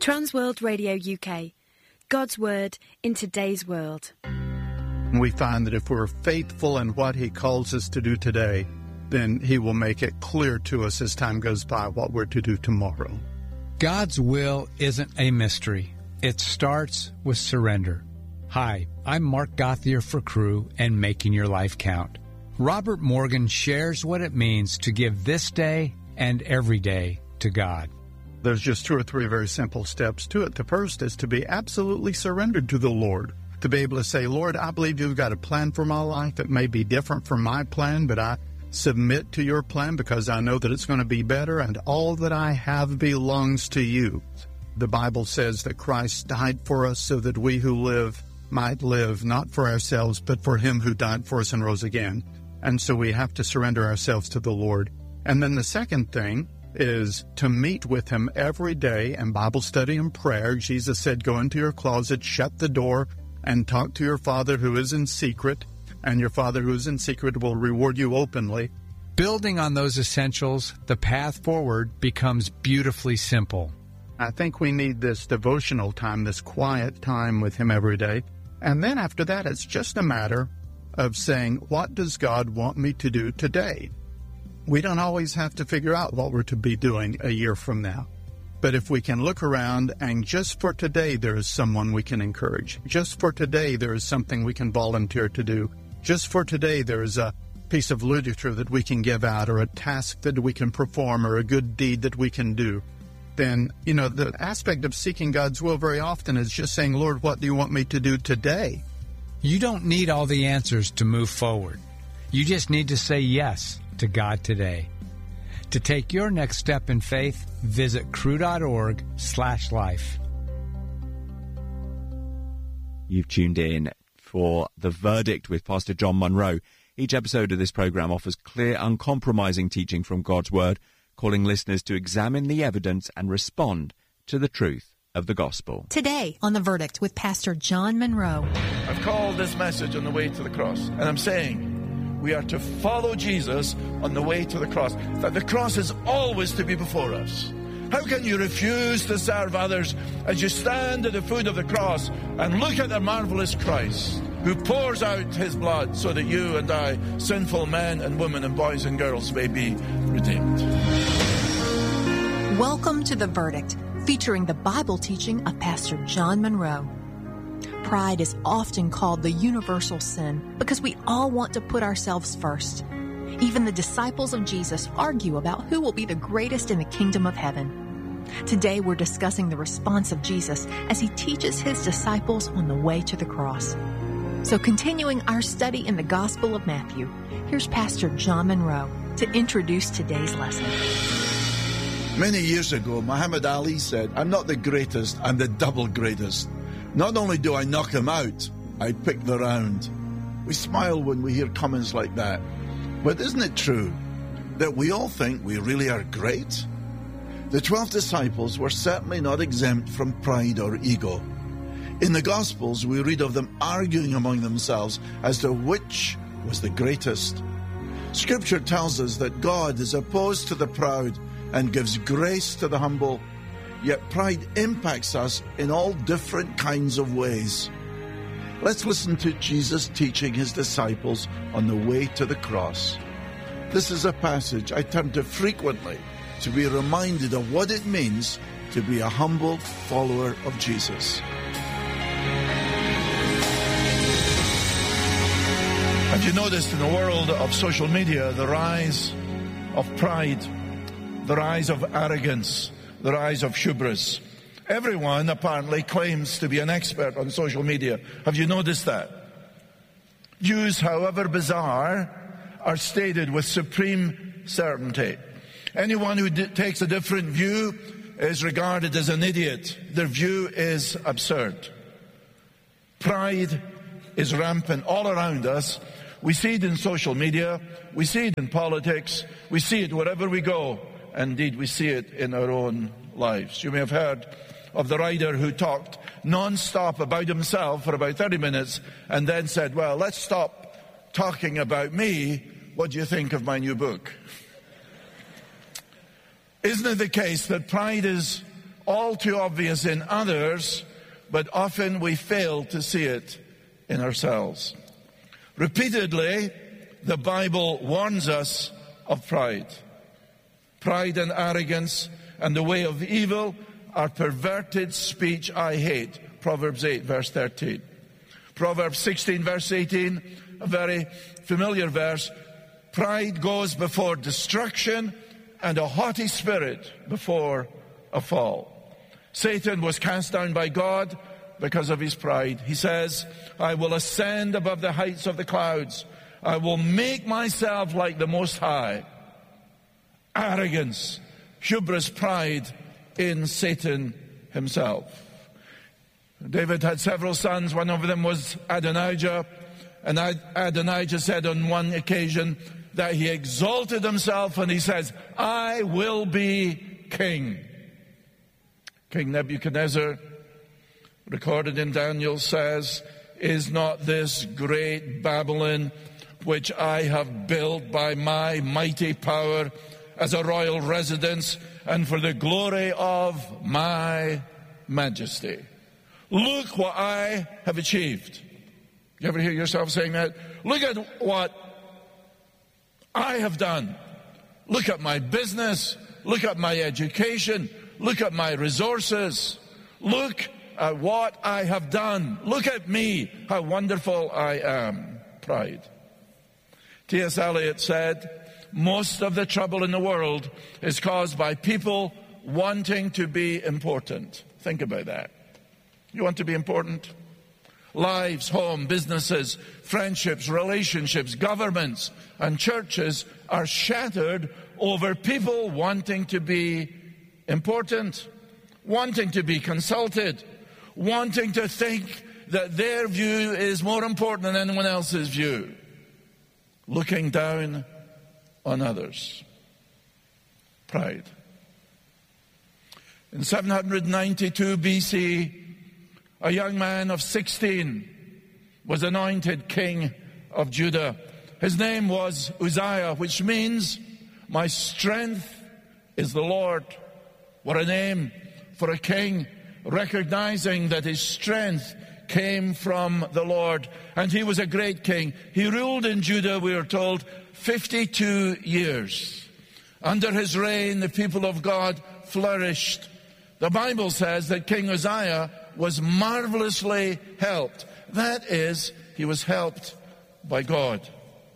Transworld Radio UK. God's Word in today's world. We find that if we're faithful in what He calls us to do today, then He will make it clear to us as time goes by what we're to do tomorrow. God's will isn't a mystery. It starts with surrender. Hi, I'm Mark Gauthier for Cru and Making Your Life Count. Robert Morgan shares what it means to give this day and every day to God. There's just 2 or 3 very simple steps to it. The first is to be absolutely surrendered to the Lord. To be able to say, Lord, I believe you've got a plan for my life. It may be different from my plan, but I submit to your plan because I know that it's going to be better, and all that I have belongs to you. The Bible says that Christ died for us so that we who live might live not for ourselves, but for Him who died for us and rose again. And so we have to surrender ourselves to the Lord. And then the second thing is to meet with Him every day in Bible study and prayer. Jesus said, go into your closet, shut the door, and talk to your Father who is in secret, and your Father who is in secret will reward you openly. Building on those essentials, the path forward becomes beautifully simple. I think we need this devotional time, this quiet time with Him every day. And then after that, it's just a matter of saying, what does God want me to do today? We don't always have to figure out what we're to be doing a year from now. But if we can look around and just for today there is someone we can encourage. Just for today there is something we can volunteer to do. Just for today there is a piece of literature that we can give out, or a task that we can perform, or a good deed that we can do. Then, the aspect of seeking God's will very often is just saying, Lord, what do you want me to do today? You don't need all the answers to move forward. You just need to say yes to God today. To take your next step in faith, visit cru.org/life. You've tuned in for The Verdict with Pastor John Munro. Each episode of this program offers clear, uncompromising teaching from God's Word, calling listeners to examine the evidence and respond to the truth of the gospel. Today on The Verdict with Pastor John Munro. I've called this message On the Way to the Cross, and I'm saying we are to follow Jesus on the way to the cross. That the cross is always to be before us. How can you refuse to serve others as you stand at the foot of the cross and look at the marvelous Christ who pours out His blood so that you and I, sinful men and women and boys and girls, may be redeemed? Welcome to The Verdict, featuring the Bible teaching of Pastor John Munro. Pride is often called the universal sin because we all want to put ourselves first. Even the disciples of Jesus argue about who will be the greatest in the kingdom of heaven. Today we're discussing the response of Jesus as He teaches His disciples on the way to the cross. So continuing our study in the Gospel of Matthew, here's Pastor John Munro to introduce today's lesson. Many years ago, Muhammad Ali said, I'm not the greatest, I'm the double greatest. Not only do I knock him out, I pick the round. We smile when we hear comments like that. But isn't it true that we all think we really are great? The 12 disciples were certainly not exempt from pride or ego. In the Gospels, we read of them arguing among themselves as to which was the greatest. Scripture tells us that God is opposed to the proud and gives grace to the humble. Yet pride impacts us in all different kinds of ways. Let's listen to Jesus teaching His disciples on the way to the cross. This is a passage I turn to frequently to be reminded of what it means to be a humble follower of Jesus. Have you noticed in the world of social media the rise of pride, the rise of arrogance, the rise of hubris? Everyone apparently claims to be an expert on social media. Have you noticed that? Views, however bizarre, are stated with supreme certainty. Anyone who takes a different view is regarded as an idiot. Their view is absurd. Pride is rampant all around us. We see it in social media. We see it in politics. We see it wherever we go. Indeed, we see it in our own lives. You may have heard of the writer who talked non-stop about himself for about 30 minutes and then said, well, let's stop talking about me. What do you think of my new book? Isn't it the case that pride is all too obvious in others, but often we fail to see it in ourselves. Repeatedly, the Bible warns us of pride. Pride and arrogance and the way of evil are perverted speech I hate. Proverbs 8, verse 13. Proverbs 16, verse 18, a very familiar verse. Pride goes before destruction, and a haughty spirit before a fall. Satan was cast down by God because of his pride. He says, I will ascend above the heights of the clouds. I will make myself like the Most High. Arrogance, hubris, pride in Satan himself. David had several sons. One of them was Adonijah. And Adonijah said on one occasion that he exalted himself, and he says, I will be king. King Nebuchadnezzar, recorded in Daniel, says, is not this great Babylon which I have built by my mighty power as a royal residence and for the glory of my majesty? Look what I have achieved. You ever hear yourself saying that? Look at what I have done. Look at my business. Look at my education. Look at my resources. Look at what I have done. Look at me, how wonderful I am. Pride. T.S. Eliot said, most of the trouble in the world is caused by people wanting to be important. Think about that. You want to be important? Lives, home, businesses, friendships, relationships, governments, and churches are shattered over people wanting to be important, wanting to be consulted, wanting to think that their view is more important than anyone else's view, looking down on others. Pride. In 792 BC, a young man of 16 was anointed king of Judah. His name was Uzziah, which means, my strength is the Lord. What a name for a king, recognizing that his strength came from the Lord. And he was a great king. He ruled in Judah, we are told, 52 years. Under his reign, the people of God flourished. The Bible says that King Uzziah was marvelously helped. That is, he was helped by God.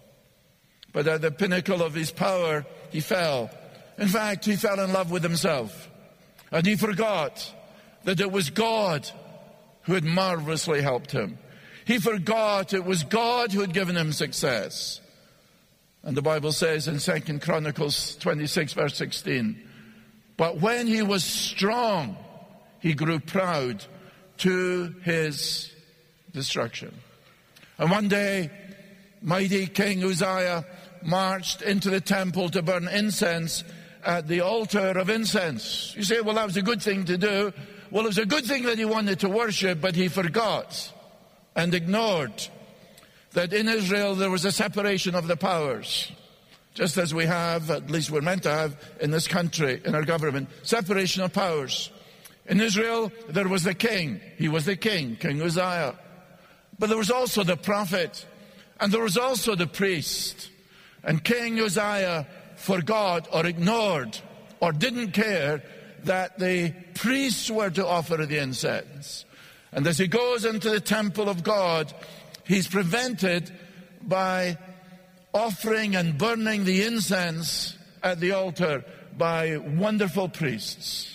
But at the pinnacle of his power, he fell. In fact, he fell in love with himself. And he forgot that it was God who had marvelously helped him. He forgot it was God who had given him success. And the Bible says in 2 Chronicles 26, verse 16, but when he was strong, he grew proud to his destruction. And one day, mighty King Uzziah marched into the temple to burn incense at the altar of incense. You say, well, that was a good thing to do. Well, it was a good thing that he wanted to worship, but he forgot and ignored that in Israel there was a separation of the powers. Just as we have, at least we're meant to have in this country, in our government, separation of powers. In Israel, there was the king. He was the king, King Uzziah. But there was also the prophet, and there was also the priest. And King Uzziah forgot or ignored or didn't care that the priests were to offer the incense. And as he goes into the temple of God, he's prevented by offering and burning the incense at the altar by wonderful priests.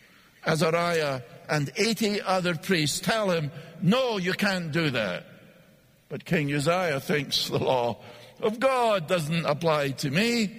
Azariah and 80 other priests tell him, no, you can't do that. But King Uzziah thinks the law of God doesn't apply to me.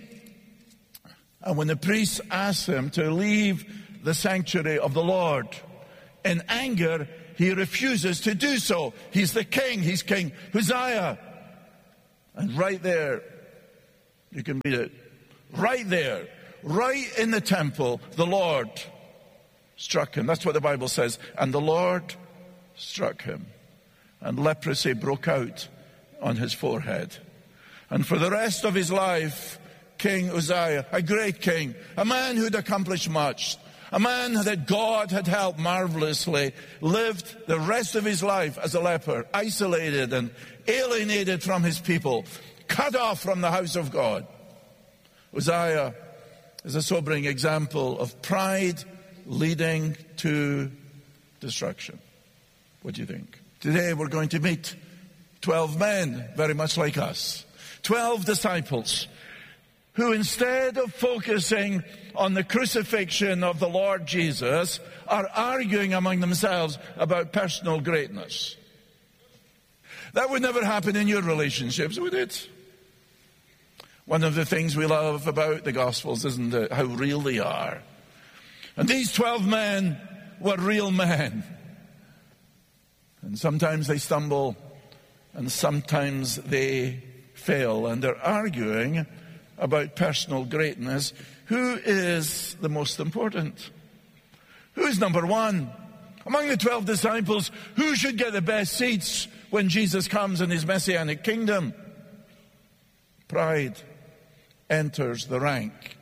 And when the priests ask him to leave the sanctuary of the Lord, in anger, he refuses to do so. He's the king. He's King Uzziah. And right there, you can read it. Right there, right in the temple, the Lord struck him. That's what the Bible says. And the Lord struck him. And leprosy broke out on his forehead. And for the rest of his life, King Uzziah, a great king, a man who'd accomplished much, A man that God had helped marvelously lived the rest of his life as a leper, isolated and alienated from his people, cut off from the house of God. Uzziah is a sobering example of pride leading to destruction. What do you think? Today we're going to meet 12 men very much like us. 12 disciples who, instead of focusing on the crucifixion of the Lord Jesus, are arguing among themselves about personal greatness. That would never happen in your relationships, would it? One of the things we love about the Gospels, isn't it, how real they are. And these 12 men were real men. And sometimes they stumble, and sometimes they fail, and they're arguing about personal greatness. Who is the most important? Who is number one? Among the 12 disciples, who should get the best seats when Jesus comes in his messianic kingdom? Pride enters the rank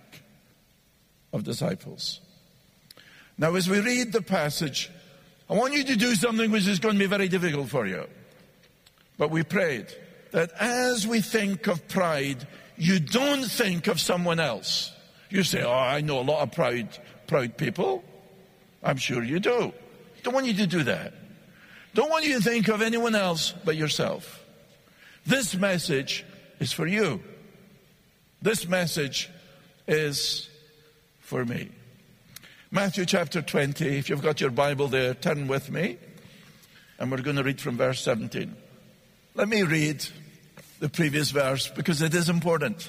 of disciples. Now, as we read the passage, I want you to do something which is going to be very difficult for you. But we prayed that as we think of pride, you don't think of someone else. You say, oh, I know a lot of proud people. I'm sure you do. Don't want you to do that. Don't want you to think of anyone else but yourself. This message is for you. This message is for me. Matthew chapter 20, if you've got your Bible there, turn with me. And we're going to read from verse 17. Let me read the previous verse because it is important.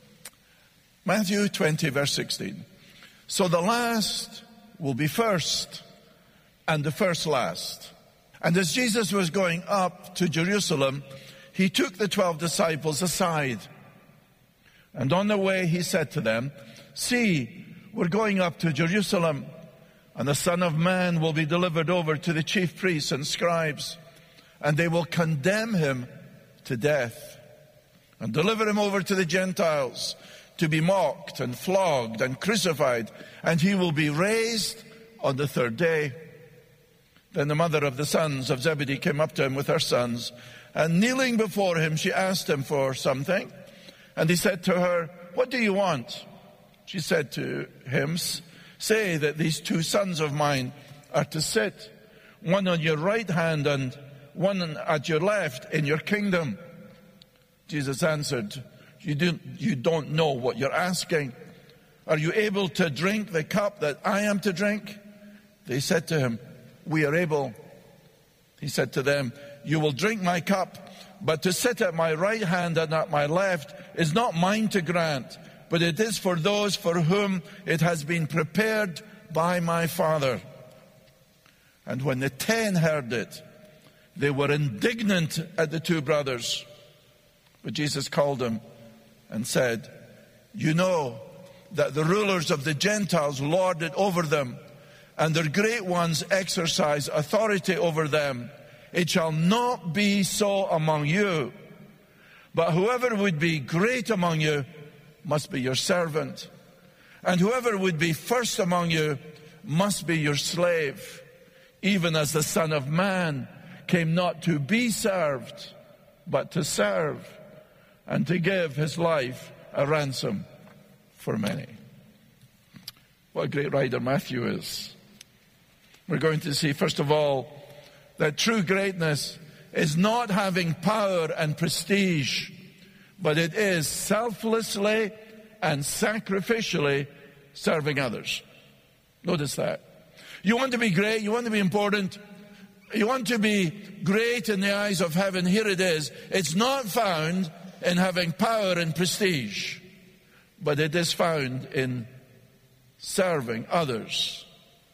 Matthew 20, verse 16. So the last will be first, and the first last. And as Jesus was going up to Jerusalem, he took the 12 disciples aside. And on the way he said to them, see, we're going up to Jerusalem, and the Son of Man will be delivered over to the chief priests and scribes, and they will condemn him to death and deliver him over to the Gentiles to be mocked and flogged and crucified, and he will be raised on the third day. Then the mother of the sons of Zebedee came up to him with her sons, and kneeling before him, she asked him for something. And he said to her, what do you want? She said to him, say that these 2 sons of mine are to sit, one on your right hand and one at your left in your kingdom. Jesus answered, you don't know what you're asking. Are you able to drink the cup that I am to drink? They said to him, we are able. He said to them, you will drink my cup, but to sit at my right hand and at my left is not mine to grant, but it is for those for whom it has been prepared by my Father. And when the 10 heard it, they were indignant at the 2 brothers. But Jesus called them and said, you know that the rulers of the Gentiles lord it over them, and their great ones exercise authority over them. It shall not be so among you, but whoever would be great among you must be your servant, and whoever would be first among you must be your slave, even as the Son of Man came not to be served, but to serve, and to give his life a ransom for many. What a great writer Matthew is. We're going to see, first of all, that true greatness is not having power and prestige, but it is selflessly and sacrificially serving others. Notice that. You want to be great, you want to be important, you want to be great in the eyes of heaven. Here it is. It's not found in having power and prestige, but it is found in serving others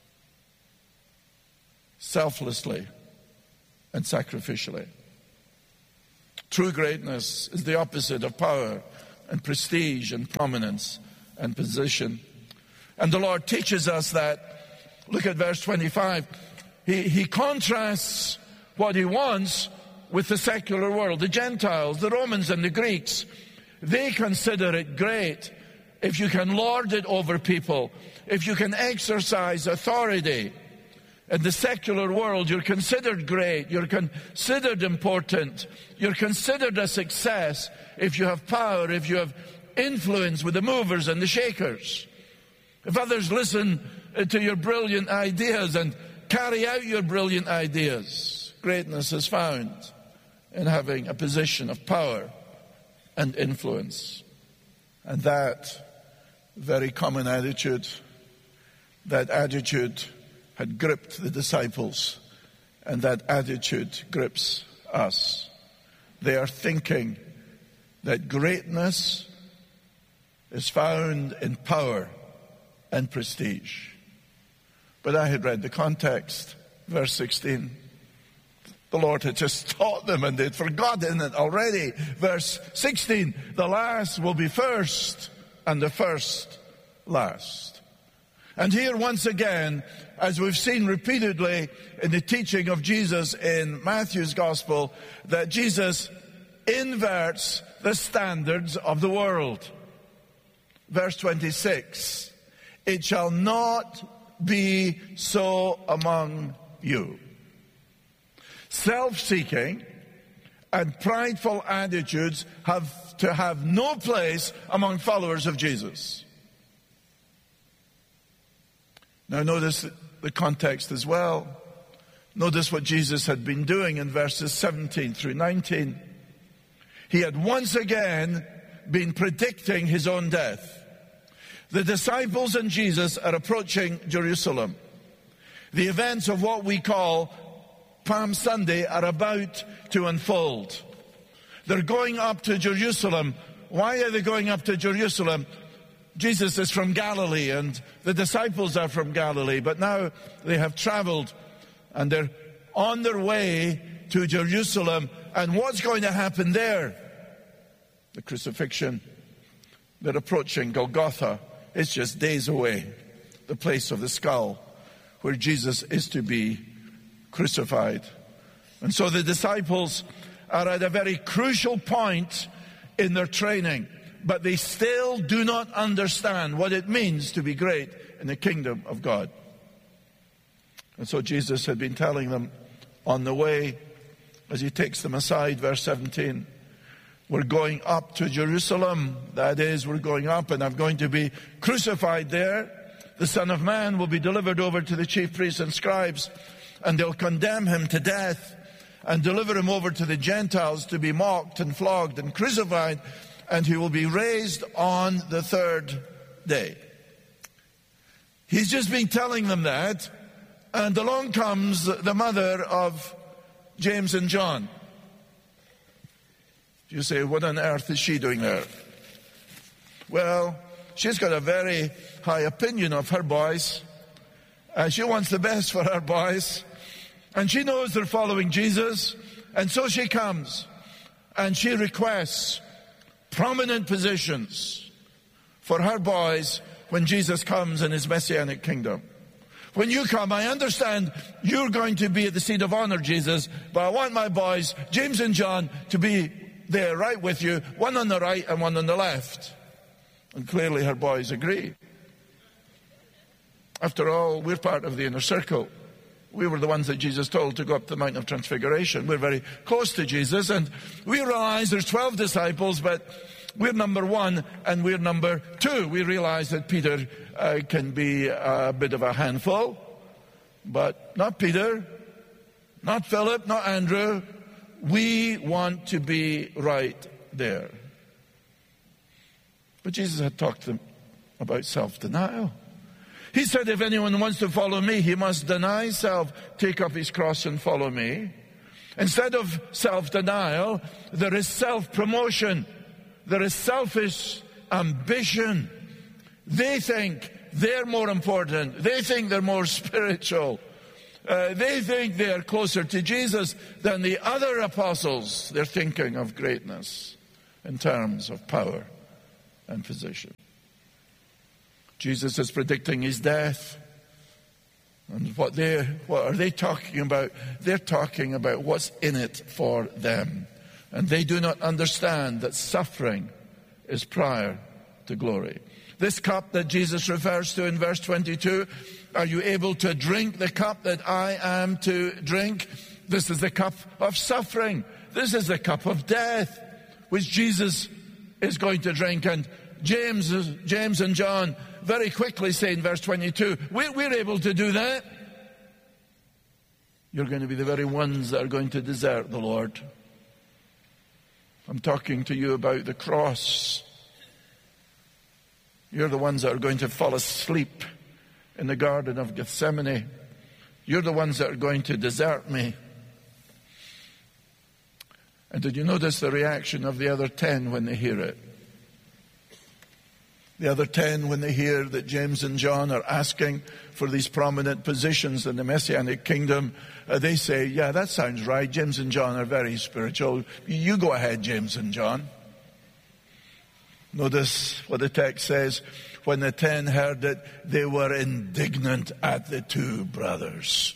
selflessly and sacrificially. True greatness is the opposite of power and prestige and prominence and position. And the Lord teaches us that. Look at verse 25. He contrasts what he wants with the secular world. The Gentiles, the Romans and the Greeks, they consider it great if you can lord it over people, if you can exercise authority in the secular world, you're considered great, you're considered important, you're considered a success if you have power, if you have influence with the movers and the shakers. If others listen to your brilliant ideas and carry out your brilliant ideas, greatness is found in having a position of power and influence. And that very common attitude, that attitude had gripped the disciples, and that attitude grips us. They are thinking that greatness is found in power and prestige. But I had read the context, verse 16. The Lord had just taught them and they'd forgotten it already. Verse 16, the last will be first and the first last. And here once again, as we've seen repeatedly in the teaching of Jesus in Matthew's Gospel, that Jesus inverts the standards of the world. Verse 26, it shall not be so among you. Self-seeking and prideful attitudes have to have no place among followers of Jesus. Now notice the context as well. Notice what Jesus had been doing in verses 17 through 19. He had once again been predicting his own death. The disciples and Jesus are approaching Jerusalem. The events of what we call Palm Sunday are about to unfold. They're going up to Jerusalem. Why are they going up to Jerusalem? Jesus is from Galilee and the disciples are from Galilee, but now they have traveled and they're on their way to Jerusalem. And what's going to happen there? The crucifixion. They're approaching Golgotha. It's just days away, the place of the skull where Jesus is to be crucified. And so the disciples are at a very crucial point in their training, but they still do not understand what it means to be great in the kingdom of God. And so Jesus had been telling them on the way, as he takes them aside, verse 17, we're going up to Jerusalem. That is, we're going up and I'm going to be crucified there. The Son of Man will be delivered over to the chief priests and scribes, and they'll condemn him to death and deliver him over to the Gentiles to be mocked and flogged and crucified, and he will be raised on the third day. He's just been telling them that, and along comes the mother of James and John. You say, what on earth is she doing there? Well, she's got a very high opinion of her boys. She wants the best for her boys. And she knows they're following Jesus. And so she comes and she requests prominent positions for her boys when Jesus comes in his messianic kingdom. When you come, I understand you're going to be at the seat of honor, Jesus, but I want my boys, James and John, to be there right with you, one on the right and one on the left. And clearly her boys agree. After all, we're part of the inner circle. We were the ones that Jesus told to go up the Mount of Transfiguration. We're very close to Jesus, and we realize there's 12 disciples, but we're number 1 and we're number 2. We realize that Peter can be a bit of a handful, but not Peter, not Philip, not Andrew. We want to be right there. But Jesus had talked to them about self-denial. He said, if anyone wants to follow me, he must deny self, take up his cross and follow me. Instead of self-denial, there is self-promotion. There is selfish ambition. They think they're more important. They think they're more spiritual. They think they're closer to Jesus than the other apostles. They're thinking of greatness in terms of power and position. Jesus is predicting his death. And what are they talking about? They're talking about what's in it for them. And they do not understand that suffering is prior to glory. This cup that Jesus refers to in verse 22, are you able to drink the cup that I am to drink? This is the cup of suffering. This is the cup of death, which Jesus is going to drink. And James and John very quickly say in verse 22, we're able to do that. You're going to be the very ones that are going to desert the Lord. I'm talking to you about the cross. You're the ones that are going to fall asleep in the Garden of Gethsemane. You're the ones that are going to desert me. And did you notice the reaction of the other 10 when they hear it? The other 10, when they hear that James and John are asking for these prominent positions in the Messianic kingdom, they say, yeah, that sounds right. James and John are very spiritual. You go ahead, James and John. Notice what the text says. When the 10 heard it, they were indignant at the two brothers.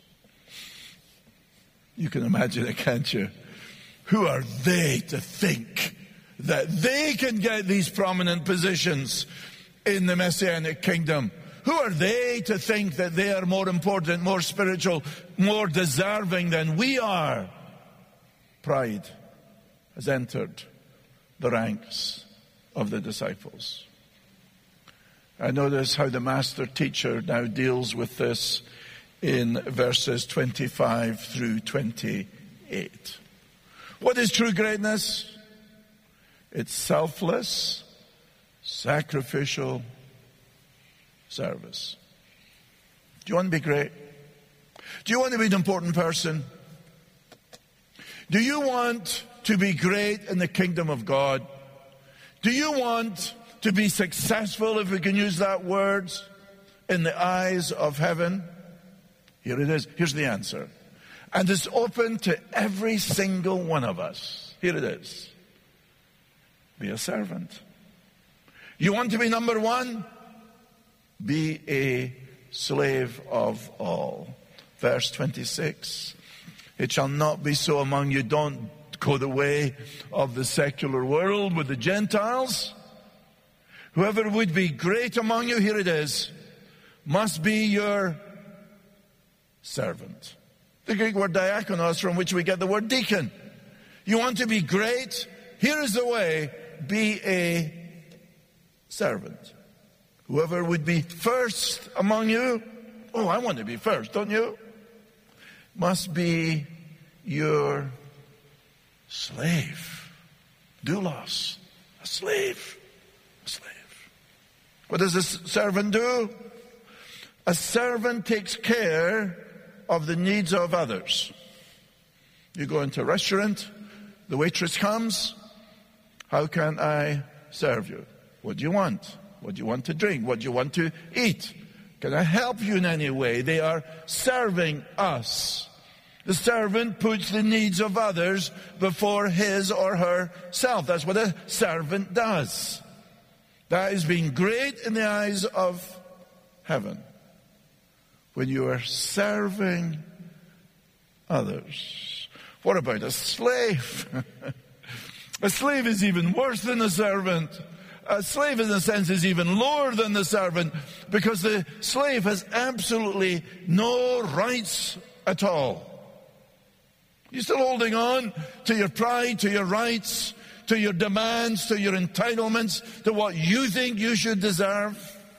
You can imagine it, can't you? Who are they to think that they can get these prominent positions in the Messianic kingdom? Who are they to think that they are more important, more spiritual, more deserving than we are? Pride has entered the ranks of the disciples. I notice how the master teacher now deals with this in verses 25 through 28. What is true greatness? It's selfless, sacrificial service. Do you want to be great? Do you want to be an important person? Do you want to be great in the kingdom of God? Do you want to be successful, if we can use that word, in the eyes of heaven? Here it is. Here's the answer. And it's open to every single one of us. Here it is. Be a servant. You want to be number one? Be a slave of all. Verse 26. It shall not be so among you. Don't go the way of the secular world with the Gentiles. Whoever would be great among you, here it is, must be your servant. The Greek word diakonos, from which we get the word deacon. You want to be great? Here is the way. Be a servant. Whoever would be first among you, oh, I want to be first, don't you? Must be your slave. Doulos. A slave. A slave. What does a servant do? A servant takes care of the needs of others. You go into a restaurant, the waitress comes. How can I serve you? What do you want? What do you want to drink? What do you want to eat? Can I help you in any way? They are serving us. The servant puts the needs of others before his or herself. That's what a servant does. That is being great in the eyes of heaven. When you are serving others. What about a slave? A slave is even worse than a servant. A slave, in a sense, is even lower than the servant, because the slave has absolutely no rights at all. You're still holding on to your pride, to your rights, to your demands, to your entitlements, to what you think you should deserve.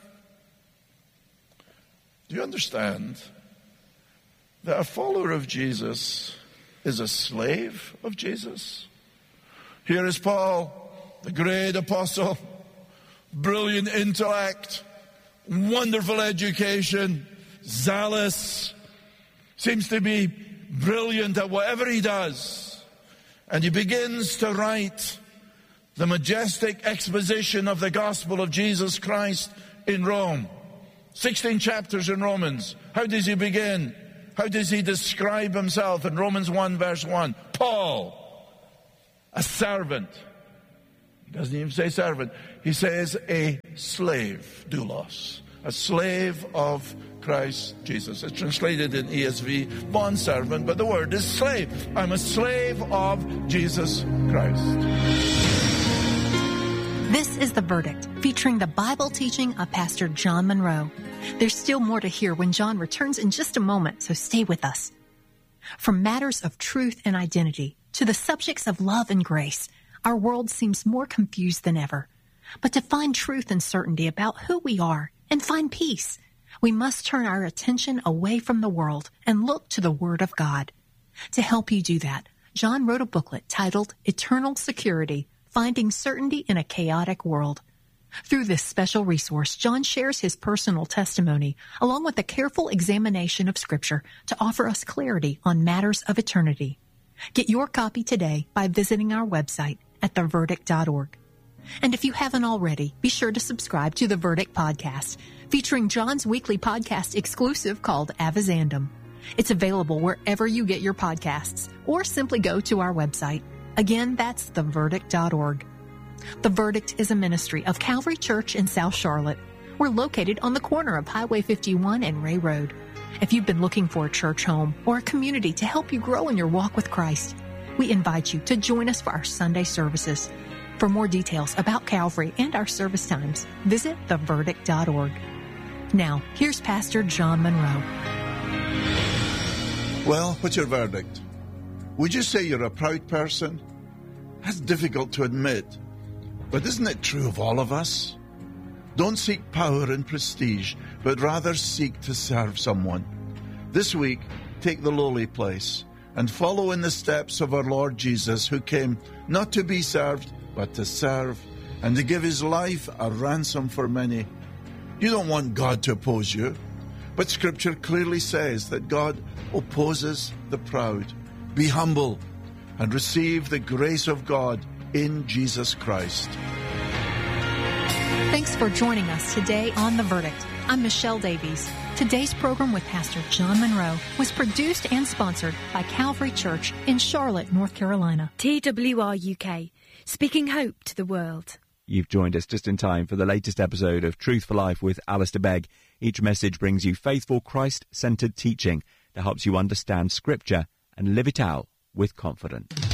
Do you understand that a follower of Jesus is a slave of Jesus? Here is Paul, the great apostle, brilliant intellect, wonderful education, zealous, seems to be brilliant at whatever he does. And he begins to write the majestic exposition of the gospel of Jesus Christ in Rome. 16 chapters in Romans. How does he begin? How does he describe himself in Romans 1 verse 1? Paul, a servant. He doesn't even say servant. He says a slave, doulos. A slave of Christ Jesus. It's translated in ESV, bondservant, but the word is slave. I'm a slave of Jesus Christ. This is The Verdict, featuring the Bible teaching of Pastor John Monroe. There's still more to hear when John returns in just a moment, so stay with us. From matters of truth and identity to the subjects of love and grace, our world seems more confused than ever. But to find truth and certainty about who we are and find peace, we must turn our attention away from the world and look to the Word of God. To help you do that, John wrote a booklet titled Eternal Security, Finding Certainty in a Chaotic World. Through this special resource, John shares his personal testimony along with a careful examination of Scripture to offer us clarity on matters of eternity. Get your copy today by visiting our website at theverdict.org. And if you haven't already, be sure to subscribe to The Verdict Podcast, featuring John's weekly podcast exclusive called Avizandum. It's available wherever you get your podcasts, or simply go to our website. Again, that's theverdict.org. The Verdict is a ministry of Calvary Church in South Charlotte. We're located on the corner of Highway 51 and Ray Road. If you've been looking for a church home or a community to help you grow in your walk with Christ, we invite you to join us for our Sunday services. For more details about Calvary and our service times, visit theverdict.org. Now, here's Pastor John Monroe. Well, what's your verdict? Would you say you're a proud person? That's difficult to admit. But isn't it true of all of us? Don't seek power and prestige, but rather seek to serve someone. This week, take the lowly place and follow in the steps of our Lord Jesus, who came not to be served, but to serve, and to give his life a ransom for many. You don't want God to oppose you, but Scripture clearly says that God opposes the proud. Be humble and receive the grace of God in Jesus Christ. Thanks for joining us today on The Verdict. I'm Michelle Davies. Today's program with Pastor John Monroe was produced and sponsored by Calvary Church in Charlotte, North Carolina. TWR UK, speaking hope to the world. You've joined us just in time for the latest episode of Truth for Life with Alistair Begg. Each message brings you faithful, Christ-centered teaching that helps you understand Scripture and live it out with confidence.